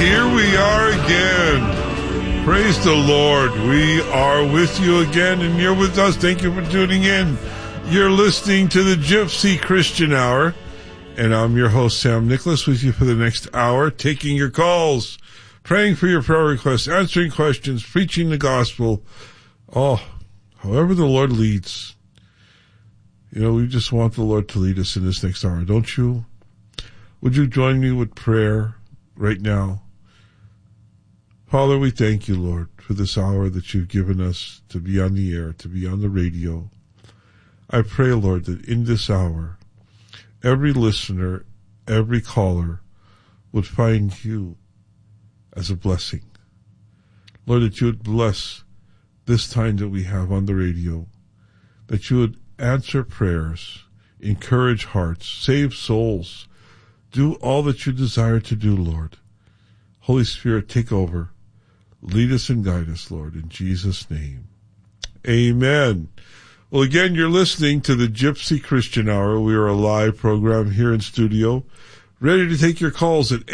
here we are again. Praise the Lord. We are with you again, and you're with us. Thank you for tuning in. You're listening to the Gypsy Christian Hour, and I'm your host, Sam Nicholas, with you for the next hour, taking your calls, praying for your prayer requests, answering questions, preaching the gospel. Oh, however the Lord leads. You know, we just want the Lord to lead us in this next hour, don't you? Would you join me with prayer right now? Father, we thank you, Lord, for this hour that you've given us to be on the air, to be on the radio. I pray, Lord, that in this hour, every listener, every caller would find you as a blessing. Lord, that you would bless this time that we have on the radio, that you would answer prayers, encourage hearts, save souls, do all that you desire to do, Lord. Holy Spirit, take over. Lead us and guide us, Lord, in Jesus' name. Amen. Well, again, you're listening to the Gypsy Christian Hour. We are a live program here in studio, ready to take your calls at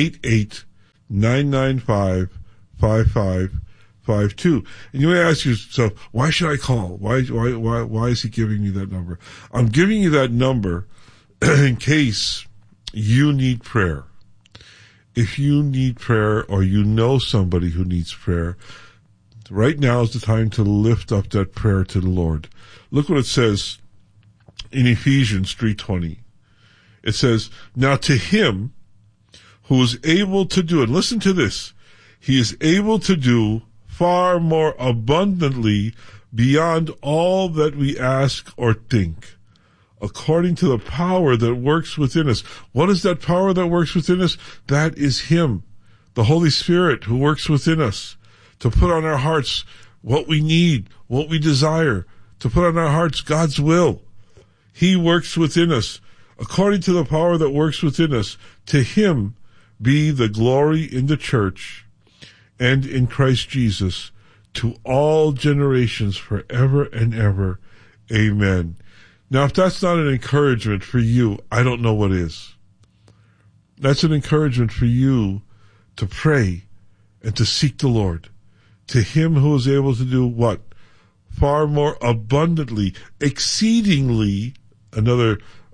888-995-5552. And you may ask yourself, why should I call? Why is he giving me that number? I'm giving you that number in case you need prayer. If you need prayer or you know somebody who needs prayer, right now is the time to lift up that prayer to the Lord. Look what it says in Ephesians 3:20. It says, now to him who is able to do, and listen to this, he is able to do far more abundantly beyond all that we ask or think, according to the power that works within us. What is that power that works within us? That is him, the Holy Spirit, who works within us to put on our hearts what we need, what we desire, to put on our hearts God's will. He works within us according to the power that works within us. To him be the glory in the church and in Christ Jesus to all generations forever and ever. Amen. Now, if that's not an encouragement for you, I don't know what is. That's an encouragement for you to pray and to seek the Lord. To him who is able to do what? Far more abundantly, exceedingly, another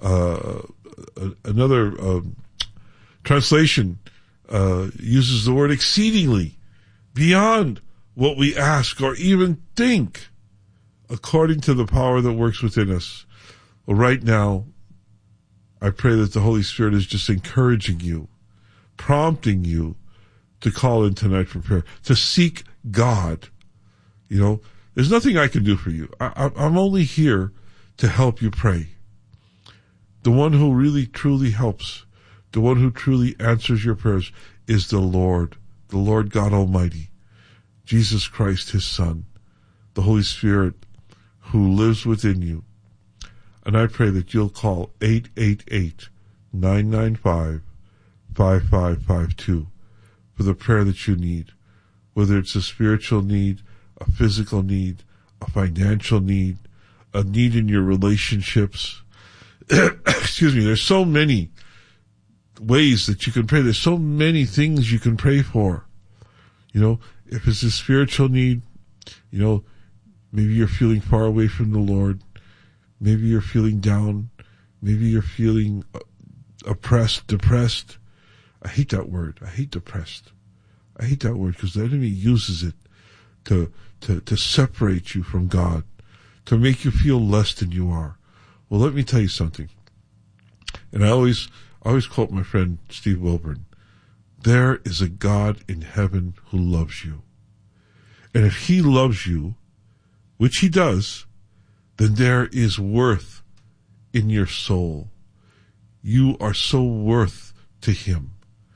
translation uses the word exceedingly, beyond what we ask or even think, according to the power that works within us. Well, right now, I pray that the Holy Spirit is just encouraging you, prompting you to call in tonight for prayer, to seek God. You know, there's nothing I can do for you. I'm only here to help you pray. The one who really, truly helps, the one who truly answers your prayers is the Lord God Almighty, Jesus Christ, his Son, the Holy Spirit who lives within you. And I pray that you'll call 888-995-5552 for the prayer that you need, whether it's a spiritual need, a physical need, a financial need, a need in your relationships. Excuse me, there's so many ways that you can pray. There's so many things you can pray for. You know, if it's a spiritual need, you know, maybe you're feeling far away from the Lord. Maybe you're feeling down. Maybe you're feeling oppressed, depressed. I hate that word. I hate depressed. I hate that word because the enemy uses it to separate you from God, to make you feel less than you are. Well, let me tell you something. And I always quote my friend Steve Wilburn. There is a God in heaven who loves you. And if he loves you, which he does, then there is worth in your soul. You are so worth to him.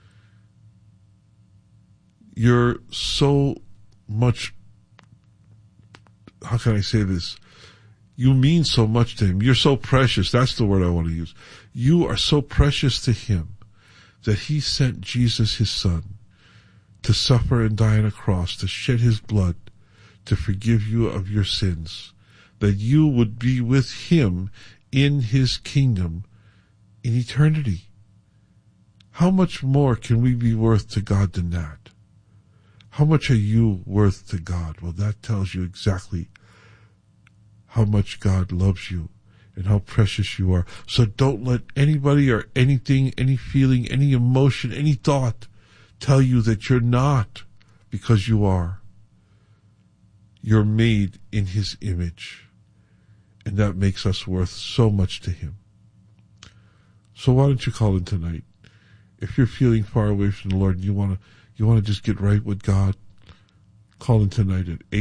You're so much, how can I say this? You mean so much to him. You're so precious. That's the word I want to use. You are so precious to him that he sent Jesus, his son, to suffer and die on a cross, to shed his blood, to forgive you of your sins, that you would be with him in his kingdom in eternity. How much more can we be worth to God than that? How much are you worth to God? Well, that tells you exactly how much God loves you and how precious you are. So don't let anybody or anything, any feeling, any emotion, any thought tell you that you're not, because you are. You're made in His image, and that makes us worth so much to Him. So why don't you call in tonight? If you're feeling far away from the Lord and you want to just get right with God, call in tonight at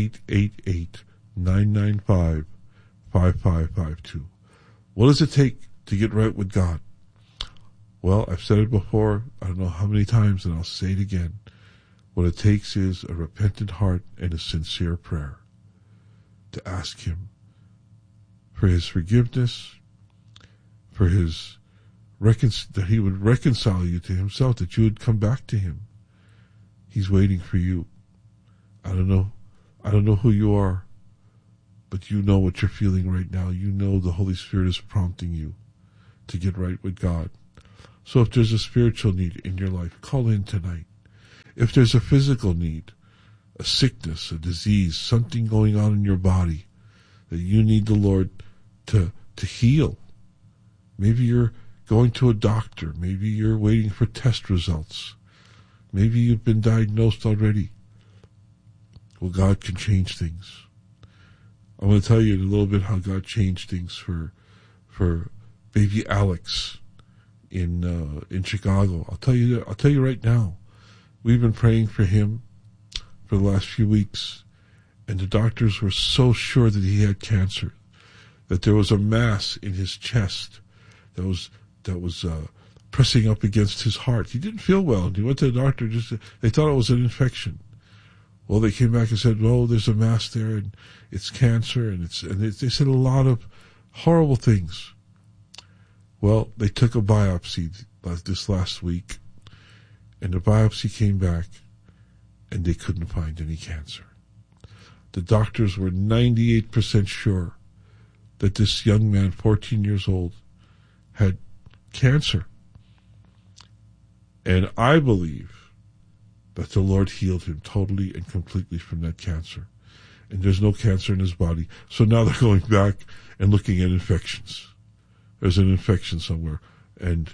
888-995-5552. What does it take to get right with God? Well, I've said it before, I don't know how many times, and I'll say it again. What it takes is a repentant heart and a sincere prayer to ask Him for His forgiveness, for His that He would reconcile you to Himself, that you would come back to Him. He's waiting for you. I don't know who you are, but you know what you're feeling right now. You know the Holy Spirit is prompting you to get right with God. So if there's a spiritual need in your life, call in tonight. If there's a physical need, a sickness, a disease, something going on in your body that you need the Lord to heal. Maybe you're going to a doctor. Maybe you're waiting for test results. Maybe you've been diagnosed already. Well, God can change things. I want to tell you a little bit how God changed things for baby Alex in Chicago. I'll tell you right now. We've been praying for him for the last few weeks, and the doctors were so sure that he had cancer, that there was a mass in his chest that was pressing up against his heart. He didn't feel well, and he went to the doctor. They thought it was an infection. Well, they came back and said, "Oh, there's a mass there, and it's cancer," and they said a lot of horrible things. Well, they took a biopsy this last week, and the biopsy came back, and they couldn't find any cancer. The doctors were 98% sure that this young man, 14 years old, had cancer. And I believe that the Lord healed him totally and completely from that cancer. And there's no cancer in his body. So now they're going back and looking at infections. There's an infection somewhere. And,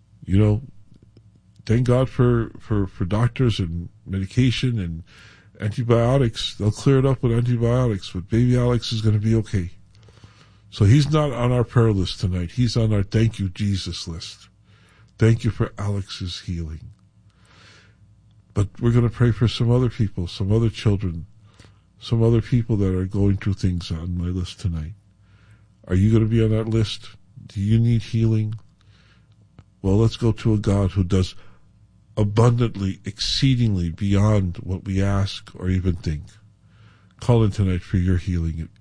thank God for doctors and medication and antibiotics. They'll clear it up with antibiotics, but baby Alex is going to be okay. So he's not on our prayer list tonight. He's on our thank you, Jesus list. Thank you for Alex's healing. But we're going to pray for some other people, some other children, some other people that are going through things on my list tonight. Are you going to be on that list? Do you need healing? Well, let's go to a God who does abundantly, exceedingly beyond what we ask or even think. Call in tonight for your healing at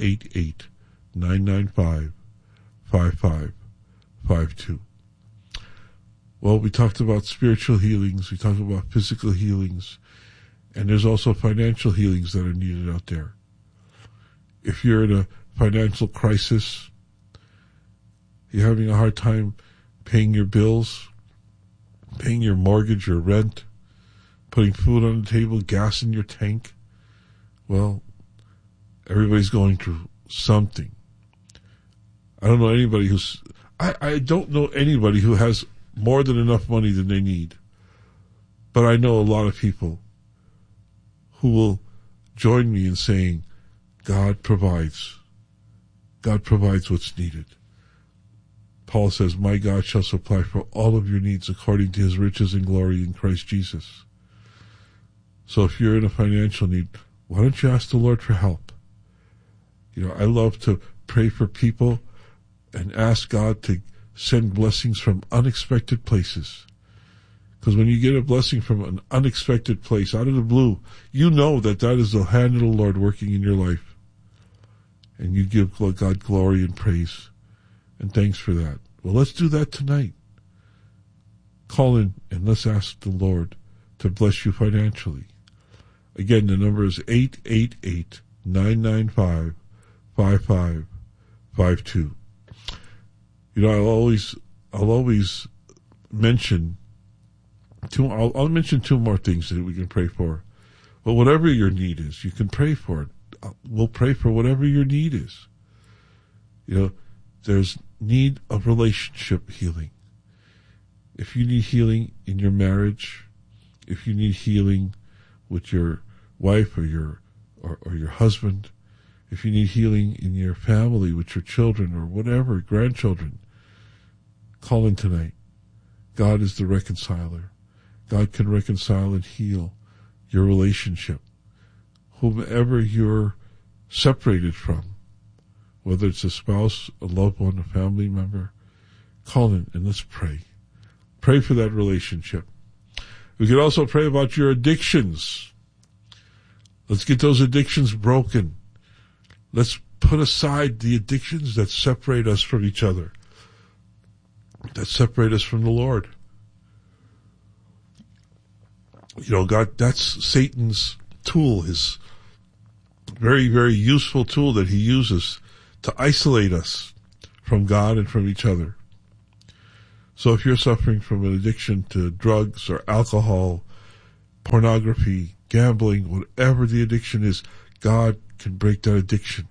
888-995-5552. Well, we talked about spiritual healings, we talked about physical healings, and there's also financial healings that are needed out there. If you're in a financial crisis, you're having a hard time paying your bills, paying your mortgage or rent, putting food on the table, gas in your tank, well, everybody's going through something. I don't know anybody I don't know anybody who has more than enough money than they need. But I know a lot of people who will join me in saying, God provides. God provides what's needed. Paul says, my God shall supply for all of your needs according to his riches and glory in Christ Jesus. So if you're in a financial need, why don't you ask the Lord for help? I love to pray for people and ask God to send blessings from unexpected places. Because when you get a blessing from an unexpected place, out of the blue, you know that is the hand of the Lord working in your life. And you give God glory and praise. And thanks for that. Well, let's do that tonight. Call in and let's ask the Lord to bless you financially. Again, the number is 888-995-5552. I'll always mention I'll mention two more things that we can pray for. But whatever your need is, you can pray for it. We'll pray for whatever your need is. There's need of relationship healing. If you need healing in your marriage, if you need healing with your wife or your husband, if you need healing in your family with your children or whatever, grandchildren, call in tonight. God is the reconciler. God can reconcile and heal your relationship. Whomever you're separated from, whether it's a spouse, a loved one, a family member, call in and let's pray. Pray for that relationship. We could also pray about your addictions. Let's get those addictions broken. Let's put aside the addictions that separate us from each other, that separate us from the Lord. God, that's Satan's tool, his very, very useful tool that he uses to isolate us from God and from each other. So if you're suffering from an addiction to drugs or alcohol, pornography, gambling, whatever the addiction is, God can break that addiction.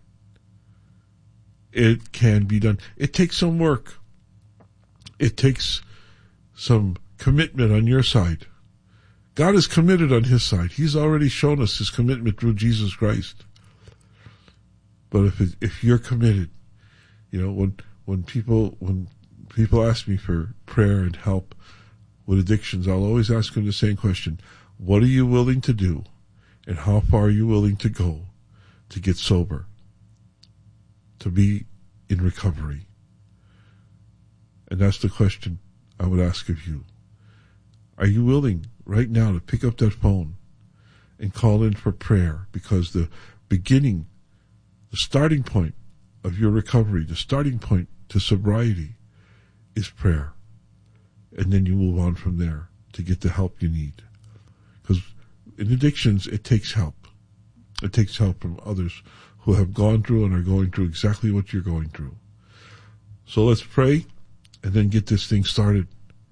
It can be done. It takes some work. It takes some commitment on your side. God is committed on his side. He's already shown us his commitment through Jesus Christ. But if you're committed, when people ask me for prayer and help with addictions, I'll always ask them the same question. What are you willing to do? And how far are you willing to go to get sober? To be in recovery? And that's the question I would ask of you. Are you willing right now to pick up that phone and call in for prayer? Because the starting point of your recovery, the starting point to sobriety is prayer. And then you move on from there to get the help you need. Because in addictions, it takes help. It takes help from others who have gone through and are going through exactly what you're going through. So let's pray and then get this thing started.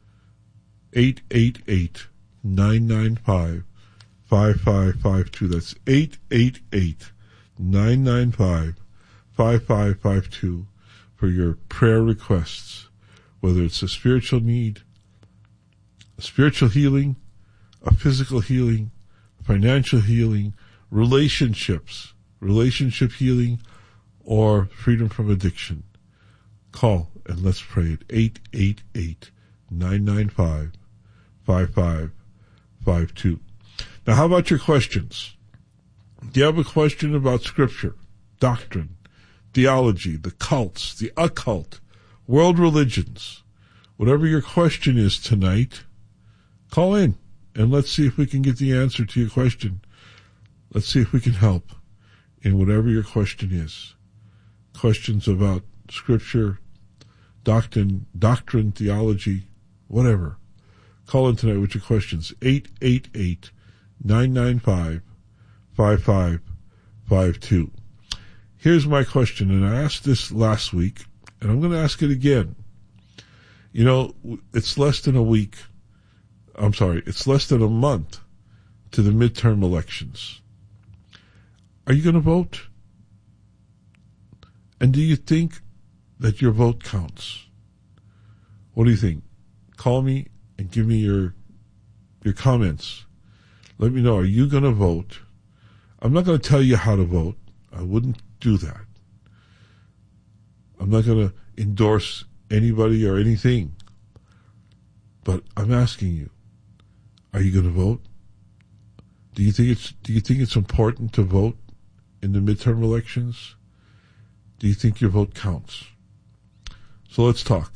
888-995-5552. That's 888-995-5552 for your prayer requests, whether it's a spiritual need, a spiritual healing, a physical healing, financial healing, relationship healing, or freedom from addiction. Call and let's pray at 888-995-5552. Now, how about your questions? Do you have a question about Scripture, doctrine, theology, the cults, the occult, world religions? Whatever your question is tonight, call in and let's see if we can get the answer to your question. Let's see if we can help in whatever your question is. Questions about Scripture, doctrine, theology, whatever. Call in tonight with your questions. 888-995-5552. Here's my question, and I asked this last week, and I'm going to ask it again. It's less than a month to the midterm elections. Are you going to vote? And do you think that your vote counts? What do you think? Call me and give me your comments. Let me know, are you going to vote? I'm not going to tell you how to vote. I wouldn't do that. I'm not going to endorse anybody or anything. But I'm asking you, are you going to vote? Do you think it's important to vote in the midterm elections? Do you think your vote counts? So let's talk.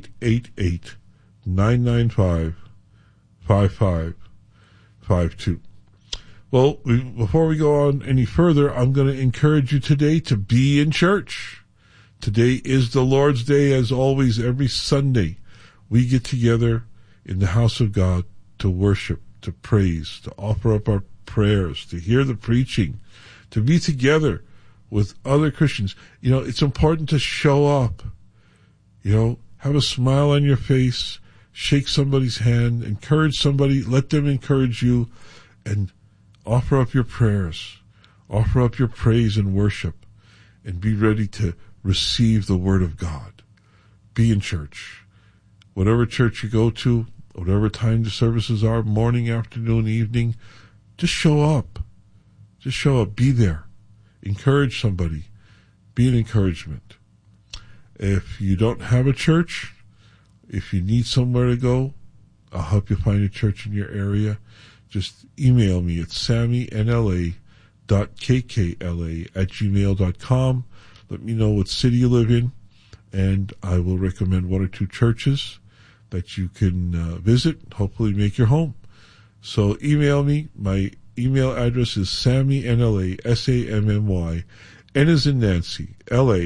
888-995-5552. Well, before we go on any further, I'm going to encourage you today to be in church. Today is the Lord's Day, as always. Every Sunday, we get together in the house of God to worship, to praise, to offer up our prayers, to hear the preaching, to be together with other Christians. It's important to show up. Have a smile on your face, shake somebody's hand, encourage somebody, let them encourage you, and offer up your prayers, offer up your praise and worship, and be ready to receive the Word of God. Be in church. Whatever church you go to, whatever time the services are, morning, afternoon, evening, just show up. Just show up. Be there. Encourage somebody. Be an encouragement. If you don't have a church, if you need somewhere to go, I'll help you find a church in your area. Just email me at sammynla.kkla@gmail.com. Let me know what city you live in, and I will recommend one or two churches that you can visit, hopefully make your home. So email me. My email address is sammynla, SAMMY, N as in Nancy,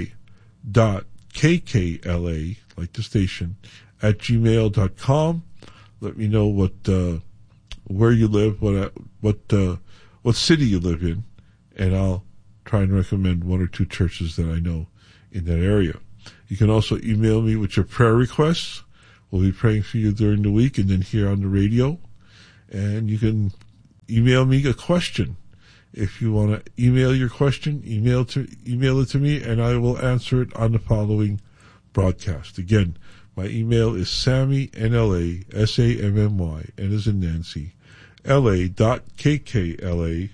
LA.KKLA, like the station, at gmail.com. Let me know where you live, what city you live in, and I'll try and recommend one or two churches that I know in that area. You can also email me with your prayer requests. We'll be praying for you during the week and then here on the radio. And you can email me a question. If you want to email your question, email it to me, and I will answer it on the following broadcast. Again, my email is sammynla, SAMMY, N as in Nancy, LA.KKLA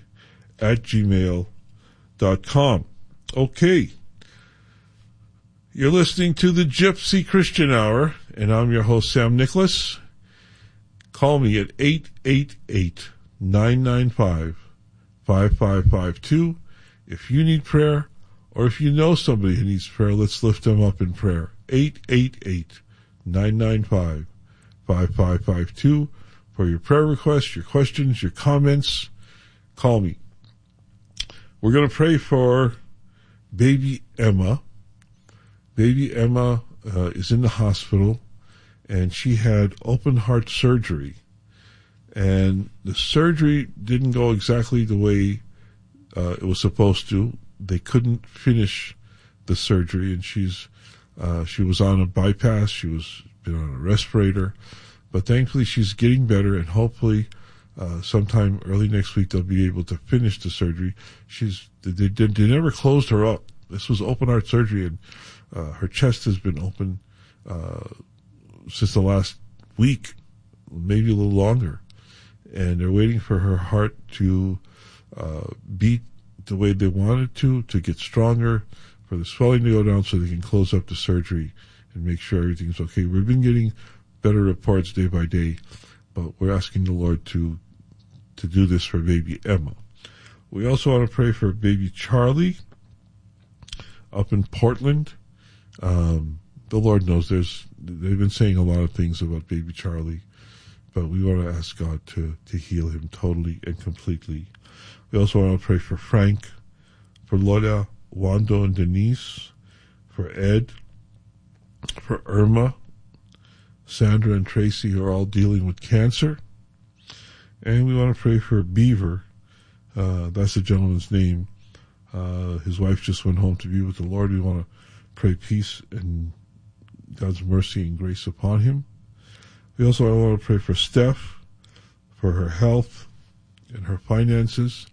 @gmail.com. Okay. You're listening to the Gypsy Christian Hour, and I'm your host, Sam Nicholas. Call me at 888-995-5552. If you need prayer, or if you know somebody who needs prayer, let's lift them up in prayer. 888-995-5552 for your prayer requests, your questions, your comments. Call me. We're going to pray for baby Emma. Baby Emma is in the hospital, and she had open heart surgery. And the surgery didn't go exactly the way it was supposed to. They couldn't finish the surgery, and she was on a bypass. She was been on a respirator, but thankfully she's getting better, and hopefully sometime early next week they'll be able to finish the surgery. They never closed her up. This was open heart surgery, and her chest has been open since the last week, maybe a little longer. And they're waiting for her heart to beat the way they want it to get stronger, for the swelling to go down so they can close up the surgery and make sure everything's okay. We've been getting better reports day by day, but we're asking the Lord to do this for baby Emma. We also want to pray for baby Charlie up in Portland. The Lord knows they've been saying a lot of things about baby Charlie, but we want to ask God to heal him totally and completely. We also want to pray for Frank, for Lola, Wando, and Denise, for Ed, for Irma, Sandra, and Tracy, who are all dealing with cancer. And we want to pray for Beaver. That's the gentleman's name. His wife just went home to be with the Lord. We want to pray peace and God's mercy and grace upon him. We also want to pray for Steph, for her health and her finances,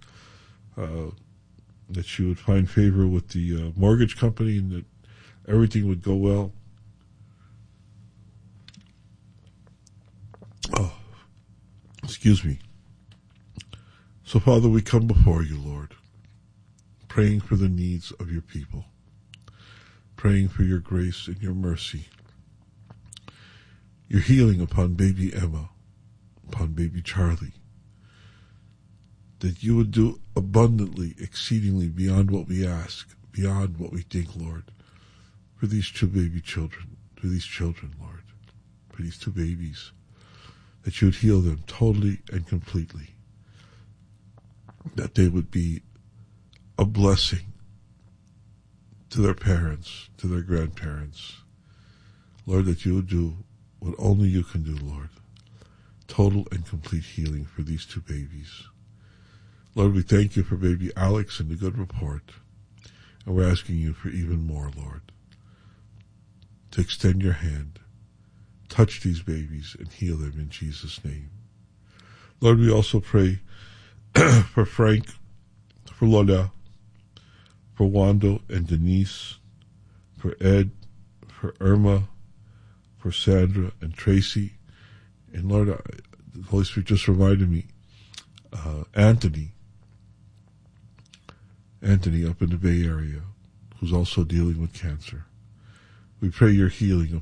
that she would find favor with the mortgage company and that everything would go well. Oh, excuse me. So, Father, we come before you, Lord, praying for the needs of your people, praying for your grace and your mercy, your healing upon baby Emma, upon baby Charlie, that you would do abundantly, exceedingly, beyond what we ask, beyond what we think, Lord, for these two baby children, for these children, Lord, for these two babies, that you would heal them totally and completely, that they would be a blessing to their parents, to their grandparents. Lord, that you would do what only you can do, Lord, total and complete healing for these two babies. Lord, we thank you for baby Alex and the good report, and we're asking you for even more, Lord, to extend your hand, touch these babies and heal them in Jesus' name. Lord, we also pray for Frank, for Lola, for Wando and Denise, for Ed, for Irma, for Sandra and Tracy. And Lord, the Holy Spirit just reminded me, Anthony up in the Bay Area, who's also dealing with cancer. We pray your healing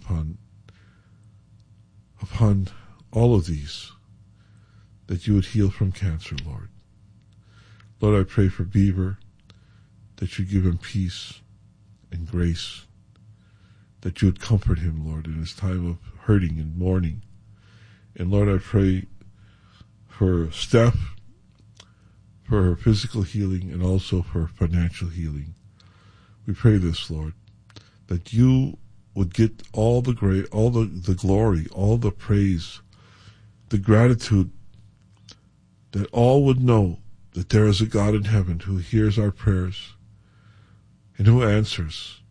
upon all of these, that you would heal from cancer, Lord. Lord, I pray for Beaver, that you give him peace and grace, that you would comfort him, Lord, in his time of hurting and mourning. And Lord, I pray for Steph, for her physical healing and also for financial healing. We pray this, Lord, that you would get all the glory, all the praise, the gratitude, that all would know that there is a God in heaven who hears our prayers and who answers.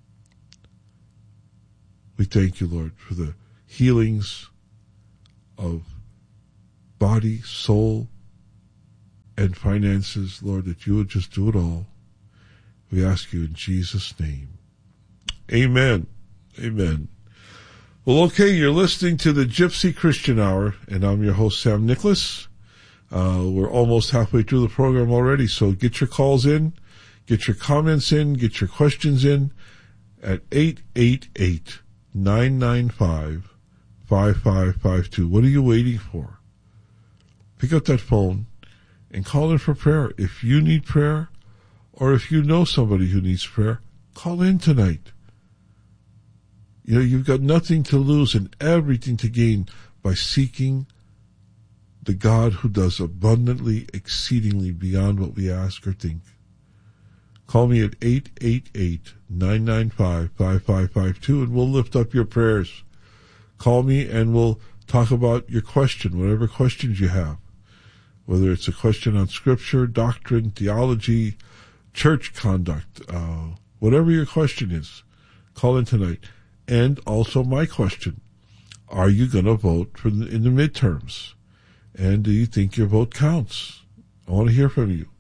We thank you, Lord, for the healings of body, soul, and finances, Lord, that you would just do it all. We ask you in Jesus' name. Amen. Amen. Well, okay, you're listening to the Gypsy Christian Hour, and I'm your host, Sam Nicholas. We're almost halfway through the program already, so get your calls in, get your comments in, get your questions in at 888-995-5552. What are you waiting for? Pick up that phone and call in for prayer. If you need prayer, or if you know somebody who needs prayer, call in tonight. You know, you've got nothing to lose and everything to gain by seeking the God who does abundantly, exceedingly beyond what we ask or think. Call me at 888-995-5552 and we'll lift up your prayers. Call me and we'll talk about your question, whatever questions you have. Whether it's a question on scripture, doctrine, theology, church conduct, whatever your question is, call in tonight. And also my question, are you going to vote in the midterms? And do you think your vote counts? I want to hear from you.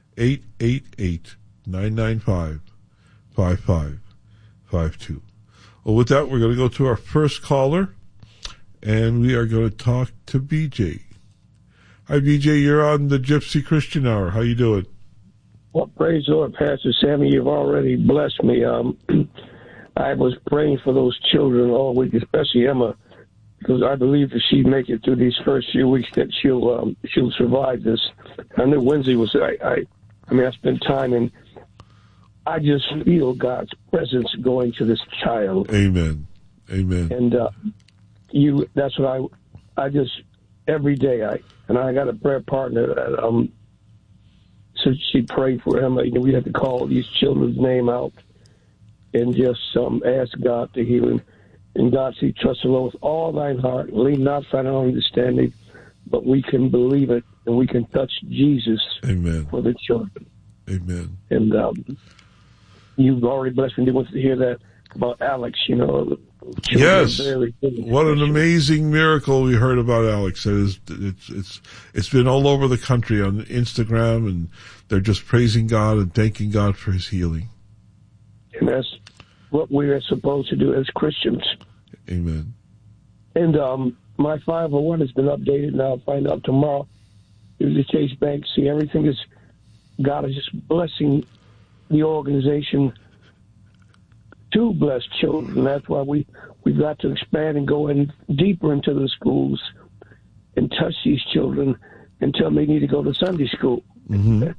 888-995-5552. Well, with that, we're going to go to our first caller, and we are going to talk to BJ. Hi, BJ. You're on the Gypsy Christian Hour. How you doing? Well, praise the Lord, Pastor Sammy. You've already blessed me. I was praying for those children all week, especially Emma, because I believe that she'd make it through these first few weeks, that she'll survive this. I knew Wednesday was. I spent time, and I just feel God's presence going to this child. Amen. Amen. And that's what I just every day I got a prayer partner that so she prayed for Emma. You know, we had to call these children's name out and just ask God to heal him. And God said, trust the Lord with all thine heart, lean not on our understanding, but we can believe it and we can touch Jesus. Amen. For the children. Amen. And you've already blessed me. They want to hear that about Alex, you know. Yes. What an amazing miracle we heard about Alex. It's been all over the country on Instagram, and they're just praising God and thanking God for his healing. And that's what we are supposed to do as Christians. Amen. And my 501 has been updated, and I'll find out tomorrow. Through the Chase Bank. See, everything is, God is just blessing the organization to bless children. That's why we've got to expand and go in deeper into the schools and touch these children and tell them they need to go to Sunday school. Mm-hmm.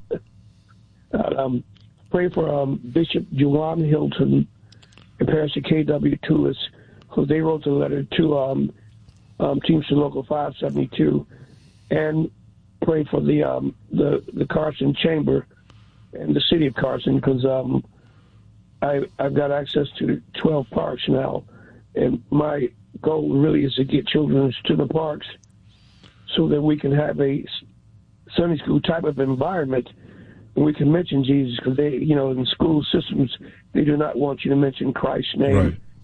Pray for Bishop Juwan Hilton and Pastor K.W. Toulis, who they wrote a letter to Teamster Local 572, and pray for the Carson Chamber and the city of Carson, because I've got access to 12 parks now, and my goal really is to get children to the parks so that we can have a Sunday school type of environment, and we can mention Jesus, because they, you know, in school systems, they do not want you to mention Christ's name. Right.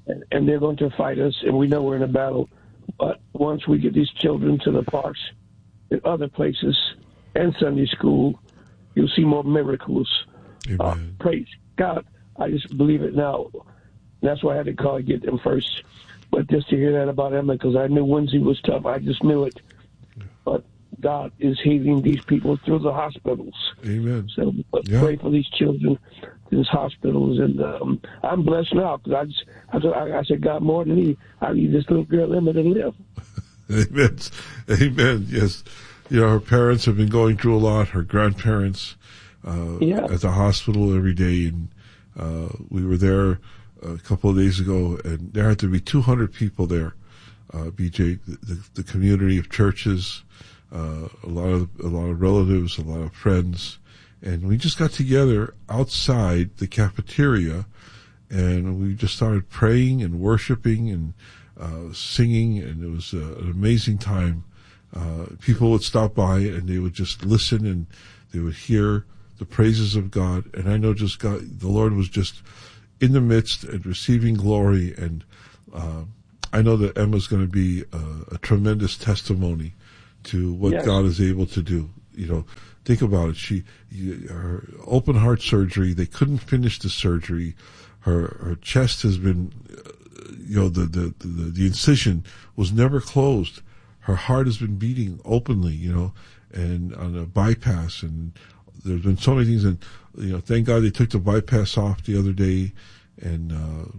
and they're going to fight us, and we know we're in a battle. But once we get these children to the parks and other places and Sunday school, you'll see more miracles. Praise God. I just believe it now. That's why I had to call and get them first. But just to hear that about Emma, because I knew Wednesday was tough. I just knew it. But God is healing these people through the hospitals. Amen. So pray for these children in these hospitals. And I'm blessed now because I said, God, more than me, I need this little girl Emma to live. Amen. Amen. Yes. Her parents have been going through a lot. Her grandparents at the hospital every day. And we were there a couple of days ago, and there had to be 200 people there. BJ, the community of churches, a lot of relatives, a lot of friends, and we just got together outside the cafeteria, and we just started praying and worshiping and singing, and it was an amazing time. People would stop by and they would just listen and they would hear the praises of God, and I know just God, the Lord was just in the midst and receiving glory, and I know that Emma's going to be a tremendous testimony to what God is able to do. Think about it. Her open heart surgery, they couldn't finish the surgery. Her chest has been, the incision was never closed. Her heart has been beating openly, and on a bypass, and there's been so many things, and thank God they took the bypass off the other day, and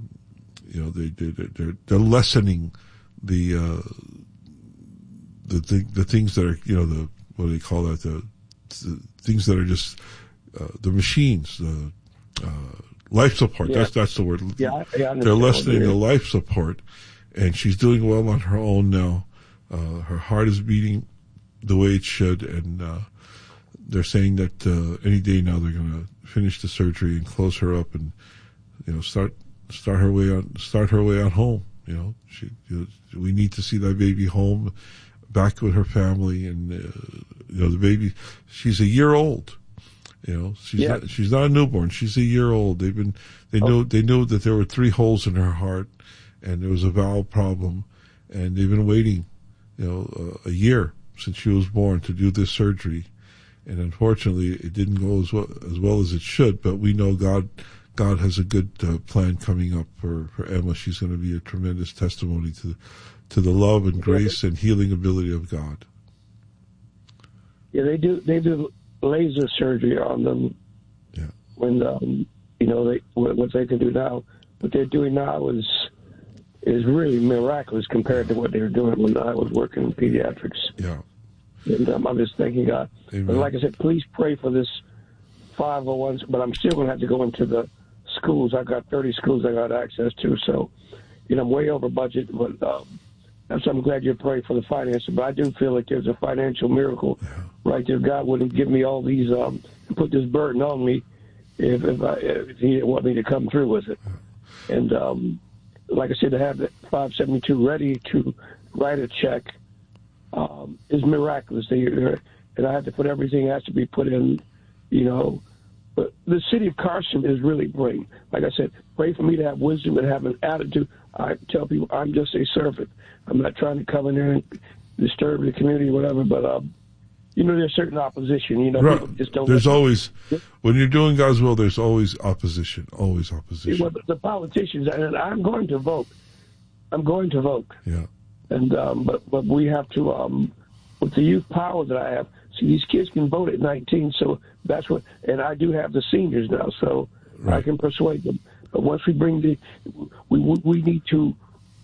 they're lessening the things that are what do they call that, the things that are just the machines, the life support. That's the word. They're lessening the life support, and she's doing well on her own now. Her heart is beating the way it should, and they're saying that any day now they're going to finish the surgery and close her up, and start her way on home. We need to see that baby home, back with her family, and the baby. She's a year old. She's not a newborn. She's a year old. They knew that there were 3 holes in her heart, and there was a valve problem, and they've been waiting, a year since she was born to do this surgery, and unfortunately it didn't go as well as it should. But we know God has a good plan coming up for Emma. She's going to be a tremendous testimony to the love and grace and healing ability of God. Yeah, they do laser surgery on them. Yeah. When what they can do now, what they're doing now is really miraculous compared to what they were doing when I was working in pediatrics. Yeah. And I'm just thanking God. Amen. But like I said, please pray for this 501s. But I'm still going to have to go into the schools. I've got 30 schools I got access to. So, I'm way over budget. But so I'm glad you prayed for the finances. But I do feel like there's a financial miracle right there. God wouldn't give me all these, put this burden on me if He didn't want me to come through with it. And like I said, to have that 572 ready to write a check is miraculous. And I have to put everything has to be put in, But the city of Carson is really great. Like I said, pray for me to have wisdom and have an attitude. I tell people I'm just a servant. I'm not trying to come in there and disturb the community or whatever, but there's certain opposition. Right. People just don't. There's always, when you're doing God's will, there's always opposition. Always opposition. Well, the politicians, and I'm going to vote. Yeah. And but we have to, with the youth power that I have. See, these kids can vote at 19, so that's what. And I do have the seniors now, so I can persuade them. But once we bring we need to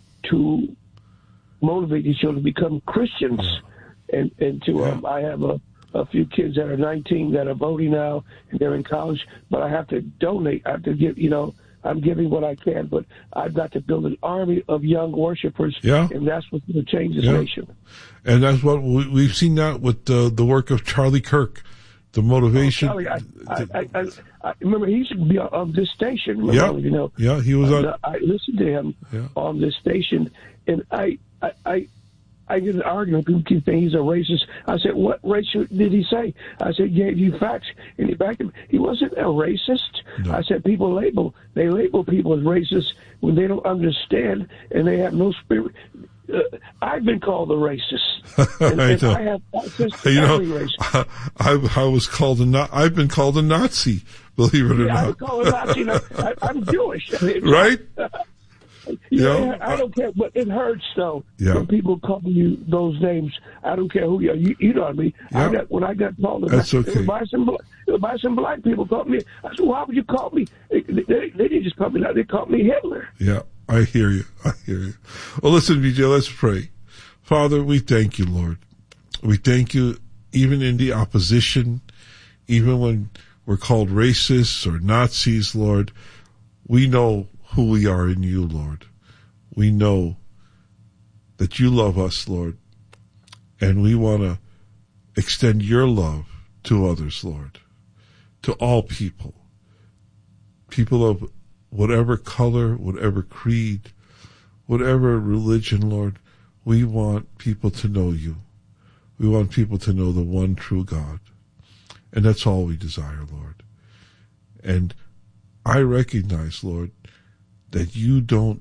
motivate these children to become Christians, and to I have a few kids that are 19 that are voting now, and they're in college. But I have to donate. I have to give. I'm giving what I can, but I've got to build an army of young worshipers, and that's what's going to change this nation. And that's what we've seen that with the work of Charlie Kirk, the motivation. Charlie, I remember he used to be on this station. Yeah, he was on. I listened to him on this station, and I I get an argument. People keep saying he's a racist. I said, what race did he say? I said, gave you facts, and he backed him. He wasn't a racist. No. I said, people label people as racist when they don't understand and they have no spirit. I've been called a racist. And I know. I have access to every race. I was called I've been called a Nazi, believe it or not. I'm called a Nazi. I'm Jewish. Right? I don't care, but it hurts though when people call you those names. I don't care who you are. You know what I mean? Yeah. When I got called, that's okay. It was by some black people called me. I said, "Why would you call me?" They didn't just call me that; they called me Hitler. Yeah, I hear you. Well, listen, BJ, let's pray. Father, we thank you, Lord. We thank you, even in the opposition, even when we're called racists or Nazis, Lord. We know who we are in you, Lord. We know that you love us, Lord, and we want to extend your love to others, Lord, to all people of whatever color, whatever creed, whatever religion, Lord. We want people to know you. We want people to know the one true God, and that's all we desire, Lord. And I recognize, Lord, that you don't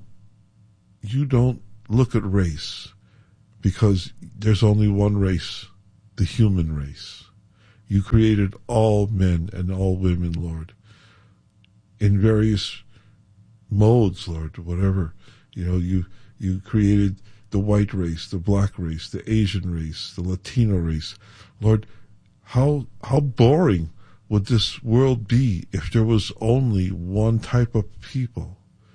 look at race, because there's only one race, the human race. You created all men and all women, Lord, in various modes, Lord, whatever. You created the white race, the black race, the Asian race, the Latino race. Lord, how boring would this world be if there was only one type of people?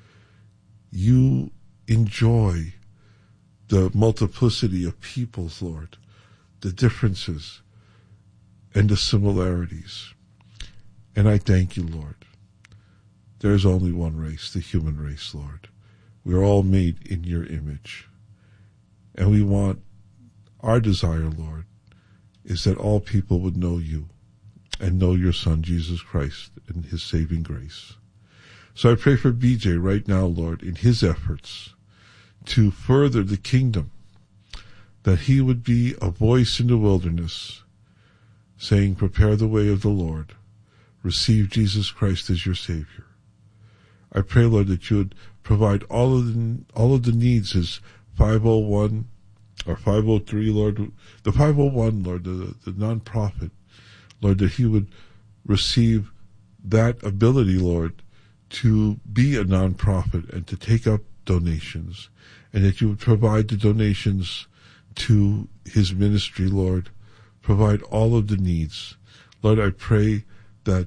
You enjoy the multiplicity of peoples, Lord, the differences and the similarities. And I thank you, Lord. There is only one race, the human race, Lord. We are all made in your image. And we want, our desire, Lord, is that all people would know you and know your Son, Jesus Christ, and his saving grace. So I pray for BJ right now, Lord, in his efforts to further the kingdom, that he would be a voice in the wilderness saying, prepare the way of the Lord. Receive Jesus Christ as your Savior. I pray, Lord, that you would provide all of the needs as 501 or 503, Lord, the 501, Lord, the nonprofit, Lord, that he would receive that ability, Lord, to be a nonprofit and to take up donations, and that you would provide the donations to his ministry, Lord. Provide all of the needs. Lord, I pray that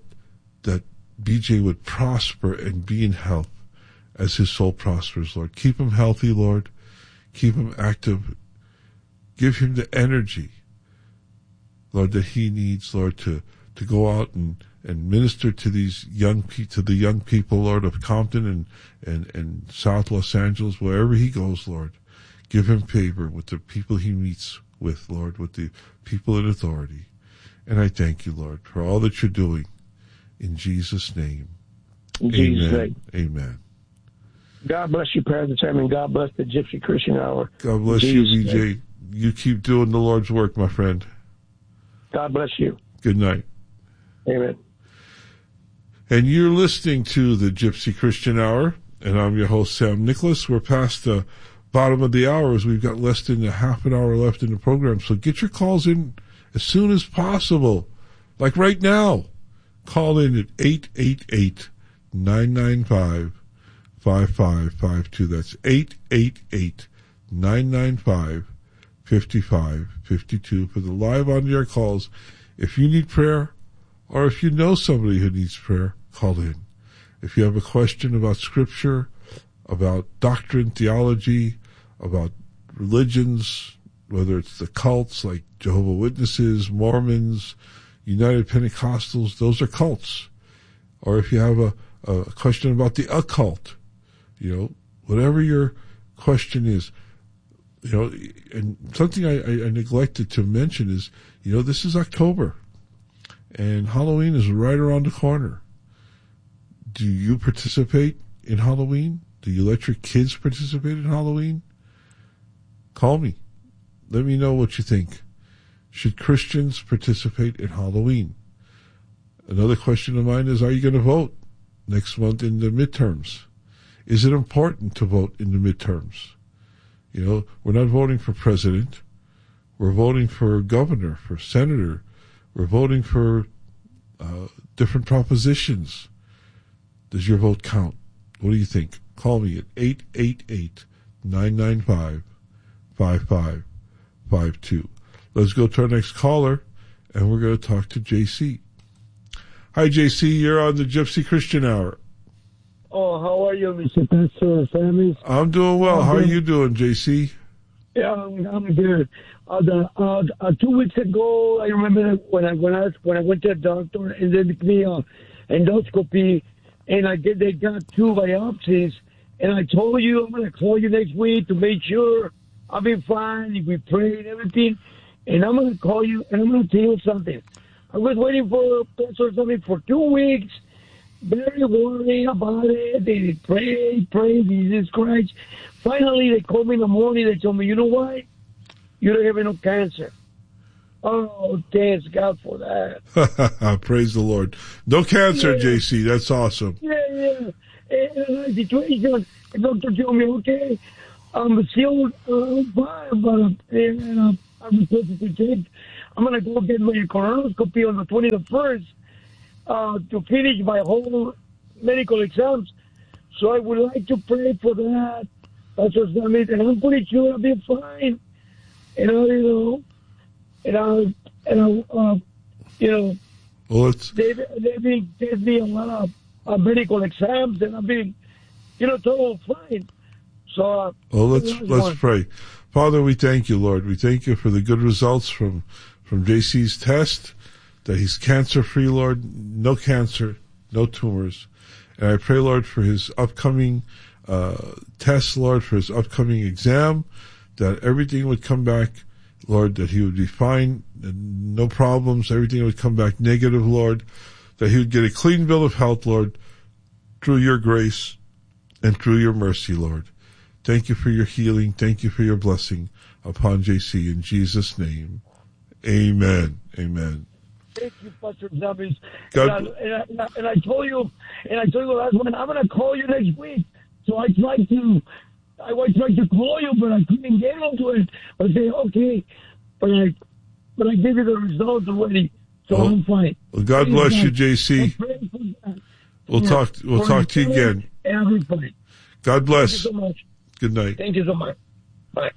BJ would prosper and be in health as his soul prospers, Lord. Keep him healthy, Lord. Keep him active. Give him the energy, Lord, that he needs, Lord, to go out and minister to these to the young people, Lord, of Compton and South Los Angeles, wherever he goes, Lord. Give him favor with the people he meets with, Lord, with the people in authority. And I thank you, Lord, for all that you're doing. In Jesus' name. In Jesus' name. Amen. God bless you, Pastor Sam, and God bless the Gypsy Christian Hour. God bless you, BJ. You keep doing the Lord's work, my friend. God bless you. Good night. Amen. And you're listening to the Gypsy Christian Hour, and I'm your host, Sam Nicholas. We're past the bottom of the hour as we've got less than a half an hour left in the program. So get your calls in as soon as possible. Like right now. Call in at 888-995-5552. That's 888-995-5552 for the live on-the-air calls. If you need prayer, or if you know somebody who needs prayer, call in. If you have a question about Scripture, about doctrine, theology, about religions, whether it's the cults like Jehovah's Witnesses, Mormons, United Pentecostals, those are cults. Or if you have a question about the occult, whatever your question is, and something I neglected to mention is, this is October and Halloween is right around the corner. Do you participate in Halloween? Do you let your kids participate in Halloween? Call me. let me know what you think. Should Christians participate in Halloween? Another question of mine is, are you going to vote next month in the midterms? Is it important to vote in the midterms? You know, we're not voting for president. We're voting for governor, for senator. We're voting for different propositions. Does your vote count? What do you think? Call me at 888-995-5552. Let's go to our next caller, and we're going to talk to JC. Hi, JC. You're on the Gypsy Christian Hour. Oh, how are you, Mr. Pastor Samis? I'm doing well. How are you doing, JC? Yeah, I'm good. 2 weeks ago, I remember when I went to the doctor and they did me an endoscopy, and they got 2 biopsies, and I told you I'm gonna call you next week to make sure I'll be fine. We pray and everything, and I'm gonna call you and I'm gonna tell you something. I was waiting for Pastor Samis for 2 weeks. Very worried about it. They pray, Jesus Christ. Finally, they called me in the morning. They told me, you know what? You don't have no cancer. Oh, thanks God for that. Praise the Lord. No cancer, yeah. JC. That's awesome. Yeah. And the situation, the doctor told me, okay, I'm still fine, but I'm supposed to take. I'm going to go get my colonoscopy on the 21st. To finish my whole medical exams. So I would like to pray for that. That's what that means. And I'm pretty sure I'll be fine. And they've been giving me a lot of medical exams, and I've been, total fine. So, let's pray. Father, we thank you, Lord. We thank you for the good results from JC's test, that he's cancer-free, Lord, no cancer, no tumors. And I pray, Lord, for his upcoming test, Lord, for his upcoming exam, that everything would come back, Lord, that he would be fine, and no problems, everything would come back negative, Lord, that he would get a clean bill of health, Lord, through your grace and through your mercy, Lord. Thank you for your healing. Thank you for your blessing upon JC. In Jesus' name, amen. Amen. Thank you, Pastor Samis. And I told you last one, I'm going to call you next week. So I tried to call you, but I couldn't get into it. I say, okay, but I gave you the results already, so I'm fine. Well, God bless you, JC. We'll talk to you again. Everybody. God bless. Thank you so much. Good night. Thank you so much. Bye.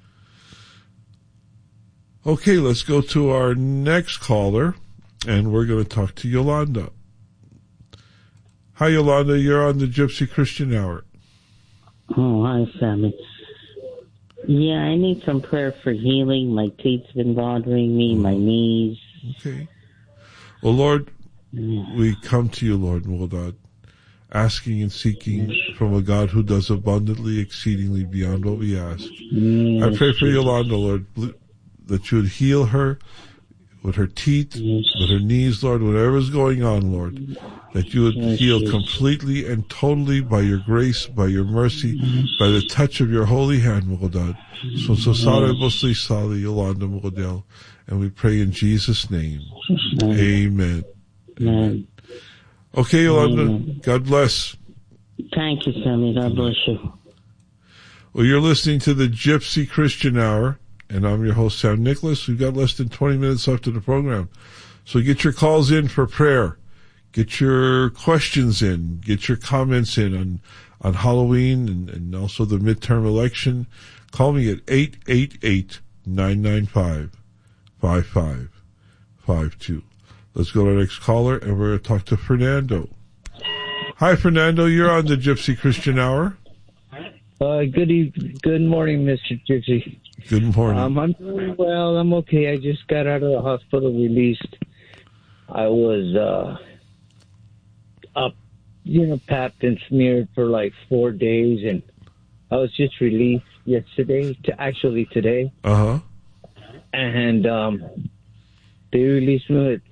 Okay, let's go to our next caller. And we're going to talk to Yolanda. Hi, Yolanda. You're on the Gypsy Christian Hour. Oh, hi, Sammy. Yeah, I need some prayer for healing. My teeth's been bothering me, my knees. Okay. Well, Lord, we come to you, Lord, God, asking and seeking from a God who does abundantly, exceedingly beyond what we ask. Yes. I pray for Yolanda, Lord, that you would heal her with her teeth, with her knees, Lord, whatever's going on, Lord, that you would heal completely and totally by your grace, by your mercy, by the touch of your holy hand, God. So sare bosli sali Yolanda Mugodel, and we pray in Jesus' name. Amen. Amen. Okay, Yolanda, God bless. Thank you, Sammy. God bless you. Well, you're listening to the Gypsy Christian Hour. And I'm your host, Sam Nicholas. We've got less than 20 minutes left of the program. So get your calls in for prayer. Get your questions in. Get your comments in on Halloween and also the midterm election. Call me at 888-995-5552. Let's go to our next caller, and we're going to talk to Fernando. Hi, Fernando. You're on the Gypsy Christian Hour. Good morning, Mr. Gypsy. Good morning. I'm doing well. I'm okay. I just got out of the hospital, released. I was up, papped and smeared for like 4 days, and I was just released today. Uh-huh. And they released me with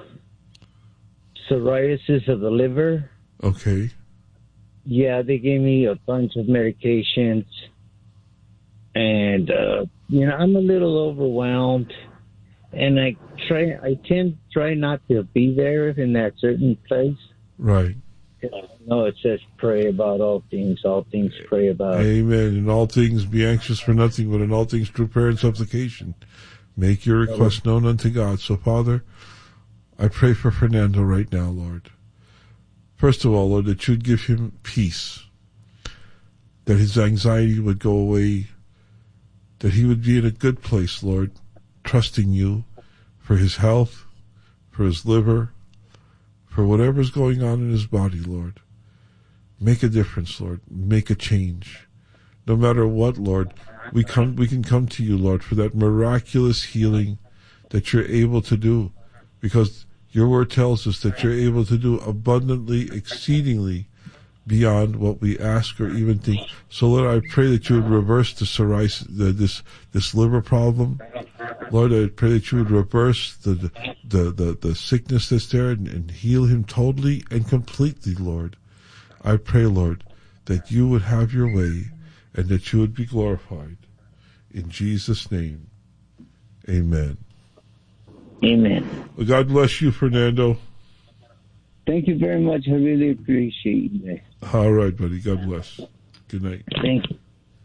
psoriasis of the liver. Okay. Yeah, they gave me a bunch of medications. And I'm a little overwhelmed, and I tend to try not to be there in that certain place. Right. No, it says pray about all things pray about. Amen. In all things be anxious for nothing, but in all things through prayer and supplication. Make your request known unto God. So, Father, I pray for Fernando right now, Lord. First of all, Lord, that you'd give him peace, that his anxiety would go away, that he would be in a good place, Lord, trusting you for his health, for his liver, for whatever's going on in his body, Lord. Make a difference, Lord. Make a change. No matter what, Lord, we can come to you, Lord, for that miraculous healing that you're able to do, because your word tells us that you're able to do abundantly, exceedingly beyond what we ask or even think. So, Lord, I pray that you would reverse the psoriasis, this liver problem. Lord, I pray that you would reverse the sickness that's there and heal him totally and completely, Lord. I pray, Lord, that you would have your way and that you would be glorified. In Jesus' name, amen. Amen. Well, God bless you, Fernando. Thank you very much. I really appreciate it. All right, buddy. God bless. Good night. Thank you.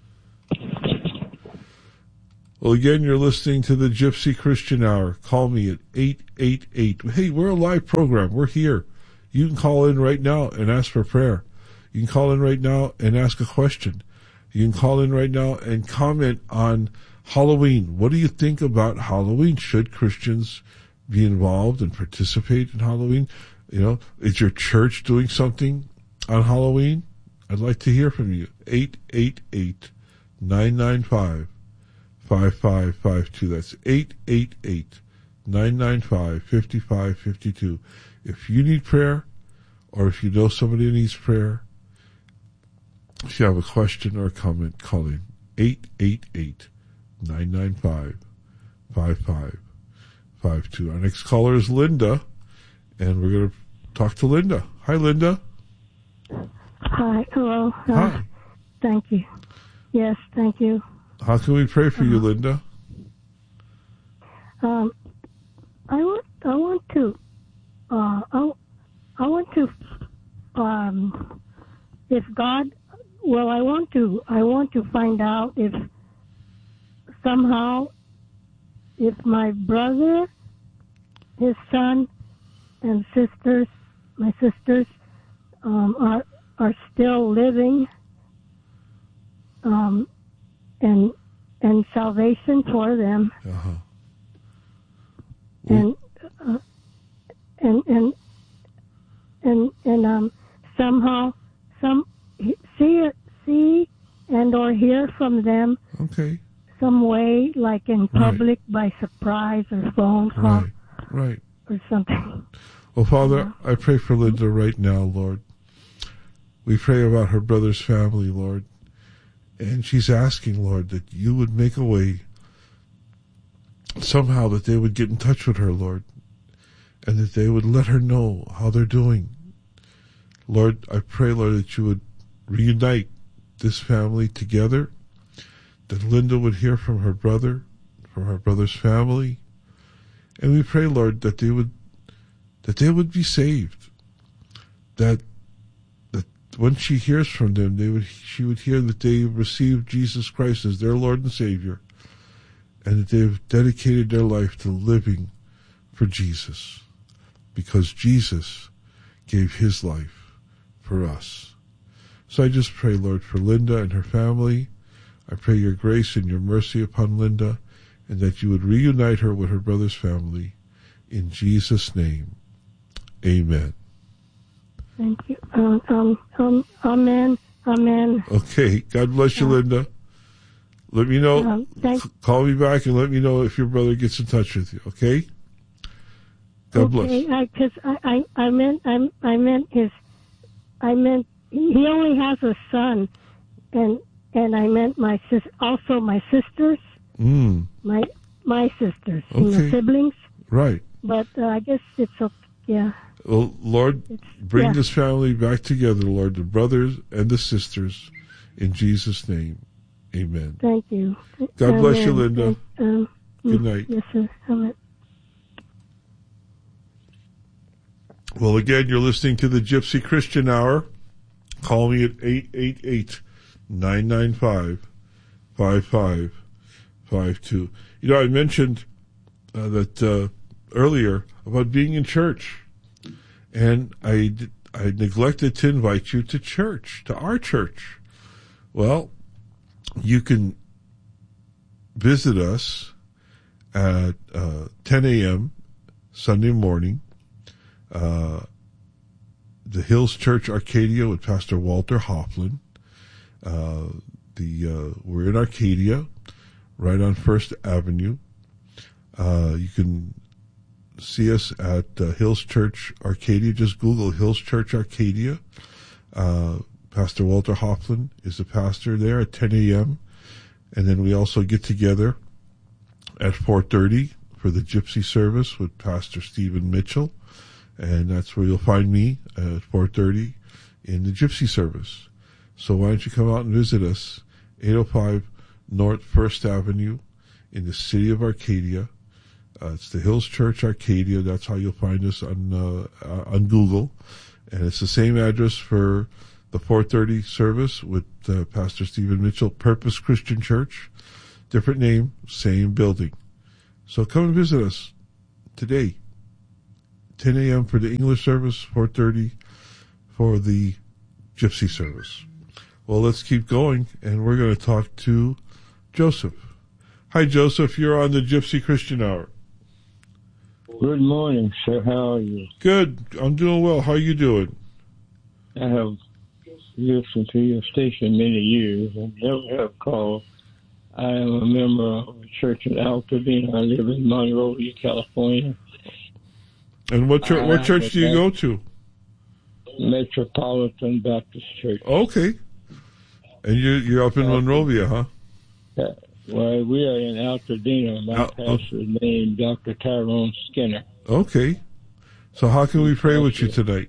Well, again, you're listening to the Gypsy Christian Hour. Call me at 888. Hey, we're a live program. We're here. You can call in right now and ask for prayer. You can call in right now and ask a question. You can call in right now and comment on Halloween. What do you think about Halloween? Should Christians be involved and participate in Halloween? Is your church doing something on Halloween? I'd like to hear from you. 888-995-5552. That's 888-995-5552. If you need prayer, or if you know somebody who needs prayer, if you have a question or a comment, call in 888-995-5552. Our next caller is Linda, and we're going to talk to Linda. Hi, Linda. Hi. Hello. Hi. Thank you. Yes, thank you. How can we pray for you, Linda? I want to if God, well, I want to find out if somehow, if my brother, his son, and my sisters, are still living, and salvation for them, and somehow see and or hear from them. Okay. Some way, like in public, by surprise or phone call, right, or something. Well, Father, I pray for Linda right now, Lord. We pray about her brother's family, Lord. And she's asking, Lord, that you would make a way somehow that they would get in touch with her, Lord, and that they would let her know how they're doing. Lord, I pray, Lord, that you would reunite this family together, that Linda would hear from her brother, from her brother's family. And we pray, Lord, that they would be saved, that when she hears from them, she would hear that they received Jesus Christ as their Lord and Savior, and that they've dedicated their life to living for Jesus, because Jesus gave his life for us. So I just pray, Lord, for Linda and her family. I pray your grace and your mercy upon Linda, and that you would reunite her with her brother's family. In Jesus' name, amen. Thank you. Amen. Amen. Okay. God bless you, Linda. Let me know. Call me back and let me know if your brother gets in touch with you. Okay. God bless. Because I meant he only has a son, and I meant my sisters. My sisters, okay. Siblings. Right. But I guess it's okay. Yeah. Well, Lord, bring this family back together, Lord, the brothers and the sisters, in Jesus' name. Amen. Thank you. God bless you, Amen. Linda. Good night. Yes, sir. Amen. Well, again, you're listening to the Gypsy Christian Hour. Call me at 888-995-5552. You know, I mentioned that earlier about being in church, and I neglected to invite you to church, to our church. Well, you can visit us at 10 a.m. Sunday morning. The Hills Church Arcadia with Pastor Walter Hoffman. We're in Arcadia, right on First Avenue. You can see us at Hills Church Arcadia. Just Google Hills Church Arcadia. Pastor Walter Hoffman is the pastor there at 10 a.m. And then we also get together at 4:30 for the Gypsy service with Pastor Stephen Mitchell. And that's where you'll find me at 4:30 in the Gypsy service. So why don't you come out and visit us, 805 North First Avenue in the city of Arcadia. It's the Hills Church Arcadia. That's how you'll find us on Google. And it's the same address for the 4:30 service with Pastor Stephen Mitchell, Purpose Christian Church. Different name, same building. So come and visit us today. 10 a.m. for the English service, 4:30 for the Gypsy service. Well, let's keep going, and we're going to talk to Joseph. Hi, Joseph. You're on the Gypsy Christian Hour. Good morning, sir. How are you? Good. I'm doing well. How are you doing? I have listened to your station many years and never have called. I am a member of a church in Altadena. I live in Monrovia, California. And what church do you go to? Metropolitan Baptist Church. Okay. And you're up in Monrovia, huh? Well, we are in Altadena. My pastor's name, Dr. Tyrone Skinner. Okay. So how can we pray with you tonight?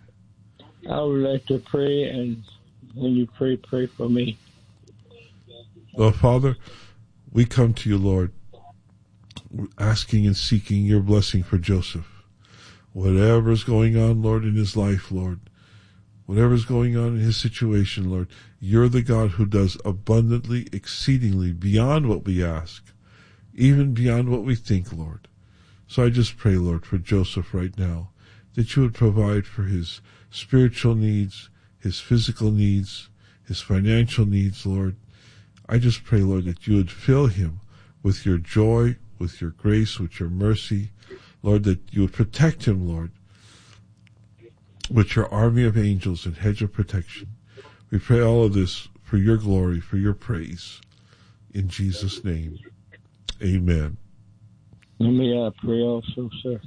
I would like to pray, and when you pray, pray for me. Well, Father, we come to you, Lord, asking and seeking your blessing for Joseph. Whatever's going on, Lord, in his life, Lord, whatever's going on in his situation, Lord, you're the God who does abundantly, exceedingly, beyond what we ask, even beyond what we think, Lord. So I just pray, Lord, for Joseph right now, that you would provide for his spiritual needs, his physical needs, his financial needs, Lord. I just pray, Lord, that you would fill him with your joy, with your grace, with your mercy, Lord, that you would protect him, Lord, with your army of angels and hedge of protection. We pray all of this for your glory, for your praise. In Jesus' name, amen. And may I pray also, sir?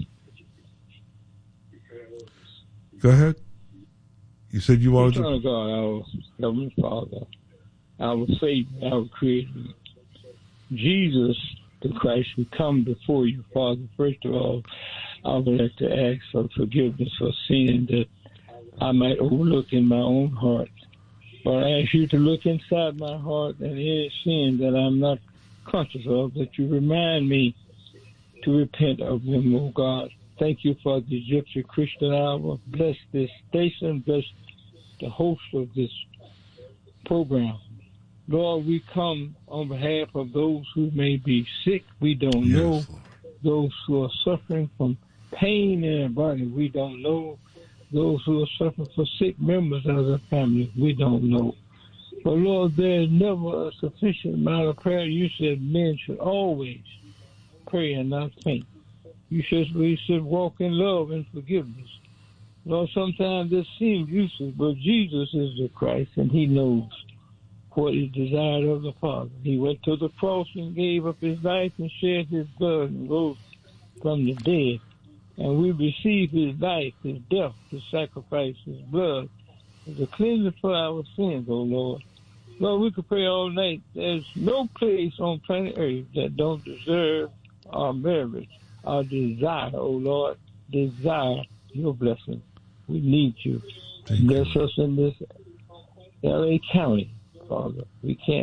Go ahead. You said you wanted to... to... God, our Heavenly Father, our Savior, our Creator, Jesus the Christ, we come before you, Father. First of all, I would like to ask for forgiveness for sin that I might overlook in my own heart. But I ask you to look inside my heart and any sin that I'm not conscious of, that you remind me to repent of them, oh God. Thank you for the Gypsy Christian Hour. Bless this station, bless the host of this program. Lord, we come on behalf of those who may be sick, we don't know. Lord. Those who are suffering from pain in their body, we don't know. Those who are suffering for sick members of their family, we don't know. But Lord, there is never a sufficient amount of prayer. You said men should always pray and not faint. You said we should walk in love and forgiveness. Lord, sometimes this seems useless, but Jesus is the Christ, and he knows what is desired of the Father. He went to the cross and gave up his life and shed his blood and rose from the dead. And we receive his life, his death, his sacrifice, his blood, as a cleansing for our sins, O Lord. Lord, we could pray all night. There's no place on planet Earth that don't deserve our merit, our desire, O Lord. Desire your blessing. We need you. Bless us in this L.A. County, Father. We can't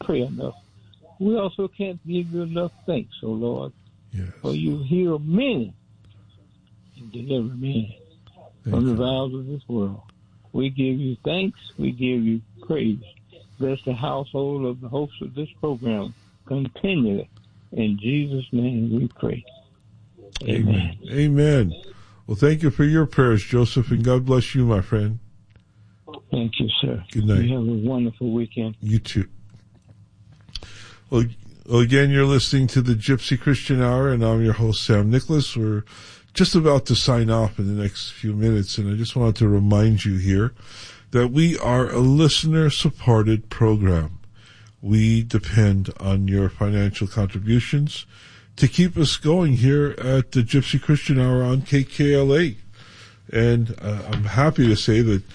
pray enough. We also can't give you enough thanks, O Lord, Yes. for you heal many and deliver many from the vials of this world. We give you thanks. We give you praise. Bless the household of the host of this program continually. In Jesus' name we pray. Amen. Amen. Well, thank you for your prayers, Joseph, and God bless you, my friend. Thank you, sir. Good night. You have a wonderful weekend. You too. Well, again, you're listening to the Gypsy Christian Hour, and I'm your host, Sam Nicholas. We're just about to sign off in the next few minutes, and I just wanted to remind you here that we are a listener-supported program. We depend on your financial contributions to keep us going here at the Gypsy Christian Hour on KKLA. And I'm happy to say that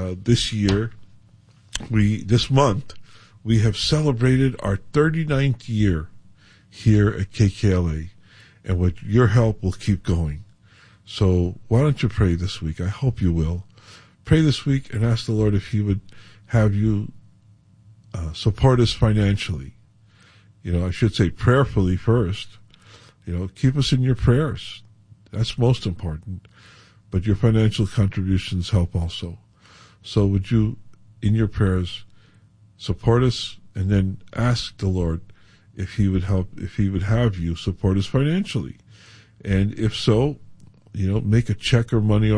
this month, we have celebrated our 39th year here at KKLA. And with your help, we'll keep going. So why don't you pray this week? I hope you will. Pray this week and ask the Lord if He would have you support us financially. I should say prayerfully first. Keep us in your prayers. That's most important. But your financial contributions help also. So would you, in your prayers, support us and then ask the Lord if He would have you support us financially. And if so, make a check or money